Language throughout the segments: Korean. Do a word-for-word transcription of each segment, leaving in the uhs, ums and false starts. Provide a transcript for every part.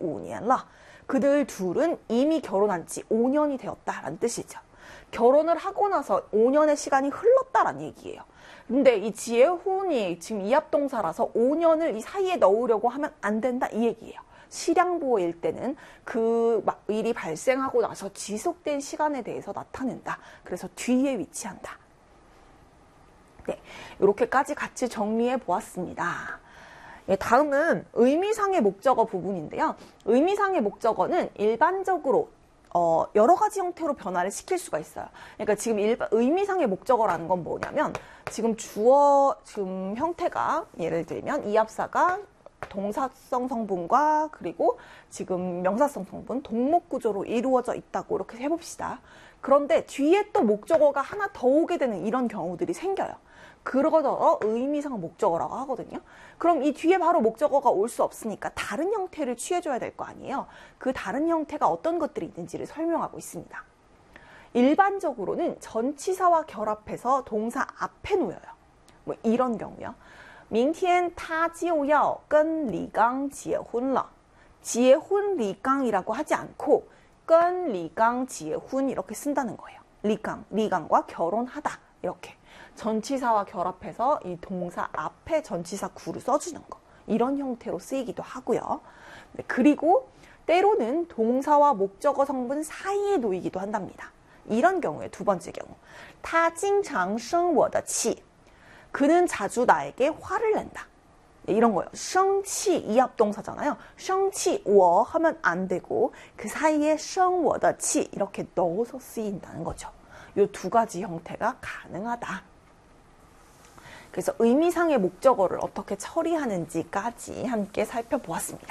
五年了. 그들 둘은 이미 결혼한 지 오 년이 되었다라는 뜻이죠. 결혼을 하고 나서 오 년의 시간이 흘렀다라는 얘기예요. 근데 이 지혜훈이 지금 이합동사라서 오 년을 이 사이에 넣으려고 하면 안 된다 이 얘기예요. 실양보일 때는 그 일이 발생하고 나서 지속된 시간에 대해서 나타낸다. 그래서 뒤에 위치한다. 네, 이렇게까지 같이 정리해 보았습니다. 예, 다음은 의미상의 목적어 부분인데요. 의미상의 목적어는 일반적으로 어, 여러 가지 형태로 변화를 시킬 수가 있어요. 그러니까 지금 일반, 의미상의 목적어라는 건 뭐냐면 지금 주어 지금 형태가 예를 들면 이합사가 동사성 성분과 그리고 지금 명사성 성분, 동목 구조로 이루어져 있다고 이렇게 해봅시다. 그런데 뒤에 또 목적어가 하나 더 오게 되는 이런 경우들이 생겨요. 그러더러 의미상 목적어라고 하거든요. 그럼 이 뒤에 바로 목적어가 올 수 없으니까 다른 형태를 취해줘야 될 거 아니에요. 그 다른 형태가 어떤 것들이 있는지를 설명하고 있습니다. 일반적으로는 전치사와 결합해서 동사 앞에 놓여요. 뭐 이런 경우요. 明天他就要跟李刚结婚了. 结婚李刚이라고 하지 않고 跟李刚结婚 이렇게 쓴다는 거예요. 리강, 리강과 결혼하다 이렇게. 전치사와 결합해서 이 동사 앞에 전치사 구를 써주는 거. 이런 형태로 쓰이기도 하고요. 네, 그리고 때로는 동사와 목적어 성분 사이에 놓이기도 한답니다. 이런 경우에 두 번째 경우. 他经常生我的气. 그는 자주 나에게 화를 낸다. 네, 이런 거예요. 生气 이합동사잖아요. 生气我하면 안 되고 그 사이에 生我的气 이렇게 넣어서 쓰인다는 거죠. 이 두 가지 형태가 가능하다. 그래서 의미상의 목적어를 어떻게 처리하는지까지 함께 살펴보았습니다.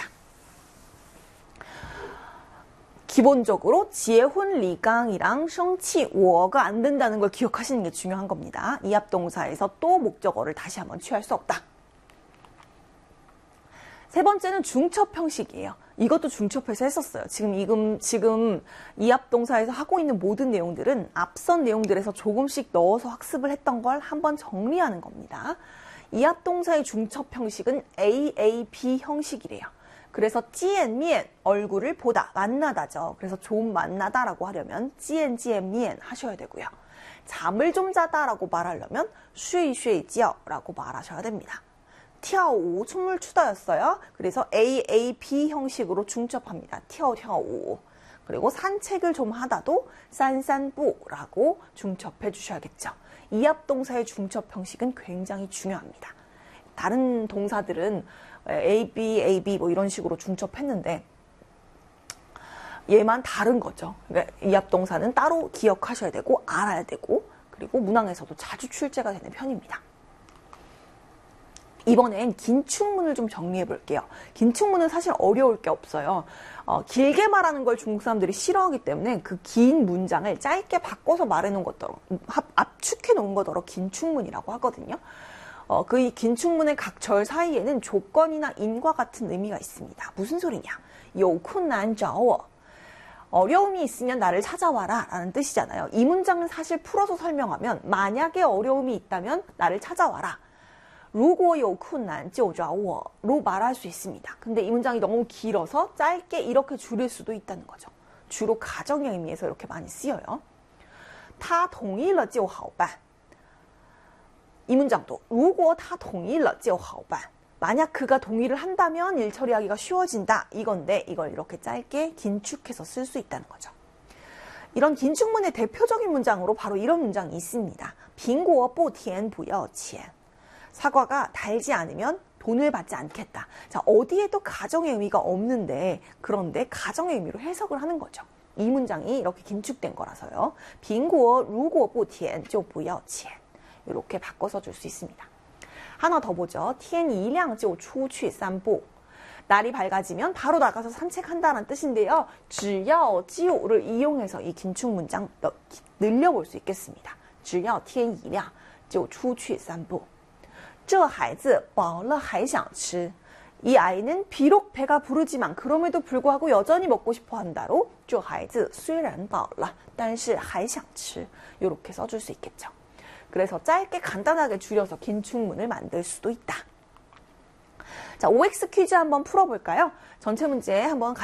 기본적으로 지혜훈 리강이랑 성치 워가 안 된다는 걸 기억하시는 게 중요한 겁니다. 이합동사에서 또 목적어를 다시 한번 취할 수 없다. 세 번째는 중첩 형식이에요. 이것도 중첩해서 했었어요. 지금 이금 지금 이합동사에서 하고 있는 모든 내용들은 앞선 내용들에서 조금씩 넣어서 학습을 했던 걸 한번 정리하는 겁니다. 이합동사의 중첩 형식은 에이에이비 형식이래요. 그래서 찌엔미엔 얼굴을 보다, 만나다죠. 그래서 좀 만나다라고 하려면 찌엔찌엔미엔 하셔야 되고요. 잠을 좀 자다라고 말하려면 쉬쉬지어라고 말하셔야 됩니다.跳舞 춤을 추다였어요. 그래서 에이에이비 형식으로 중첩합니다. 跳跳舞. 그리고 산책을 좀 하다도 산산부라고 중첩해 주셔야겠죠. 이합동사의 중첩 형식은 굉장히 중요합니다. 다른 동사들은 에이비, 에이비 뭐 이런 식으로 중첩했는데 얘만 다른 거죠. 그러니까 이합동사는 따로 기억하셔야 되고 알아야 되고 그리고 문항에서도 자주 출제가 되는 편입니다. 이번엔 긴축문을 좀 정리해 볼게요. 긴축문은 사실 어려울 게 없어요. 어, 길게 말하는 걸 중국 사람들이 싫어하기 때문에 그 긴 문장을 짧게 바꿔서 말해놓은 것더러 압축해 놓은 것더러 긴축문이라고 하거든요. 어, 그 이 긴축문의 각 절 사이에는 조건이나 인과 같은 의미가 있습니다. 무슨 소리냐? 有困难找我. 어려움이 있으면 나를 찾아와라 라는 뜻이잖아요. 이 문장을 사실 풀어서 설명하면 만약에 어려움이 있다면 나를 찾아와라. 如果有困难就找我로 말할 수 있습니다. 근데 이 문장이 너무 길어서 짧게 이렇게 줄일 수도 있다는 거죠. 주로 가정의 의미에서 이렇게 많이 쓰여요. 他同意了就好办. 이 문장도 如果他同意了就好办. 만약 그가 동의를 한다면 일 처리하기가 쉬워진다. 이건데 이걸 이렇게 짧게 긴축해서 쓸 수 있다는 거죠. 이런 긴축문의 대표적인 문장으로 바로 이런 문장이 있습니다. 苹果不甜不要钱. 사과가 달지 않으면 돈을 받지 않겠다. 자, 어디에도 가정의 의미가 없는데 그런데 가정의 의미로 해석을 하는 거죠. 이 문장이 이렇게 긴축된 거라서요. 苹果如果不甜就不要钱. 이렇게 바꿔서 줄 수 있습니다. 하나 더 보죠. 天一亮就出去散步. 날이 밝아지면 바로 나가서 산책한다는 뜻인데요. 只要就를 이용해서 이 긴축 문장 늘려볼 수 있겠습니다. 只要天一亮就出去散步. 这孩子饱了还想吃. 이 아이는 비록 배가 부르지만 그럼에도 불구하고 여전히 먹고 싶어 한다로 这孩子虽然饱了但是还想吃. 이렇게 써줄 수 있겠죠. 그래서 짧게 간단하게 줄여서 긴축문을 만들 수도 있다. 자, 오엑스 퀴즈 한번 풀어볼까요? 전체 문제 한번